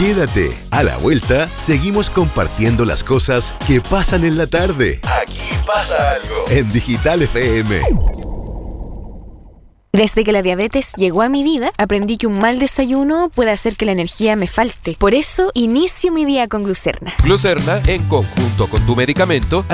Quédate. A la vuelta, seguimos compartiendo las cosas que pasan en la tarde. Aquí pasa algo. En Digital FM. Desde que la diabetes llegó a mi vida, aprendí que un mal desayuno puede hacer que la energía me falte. Por eso, inicio mi día con Glucerna. Glucerna, en conjunto con tu medicamento,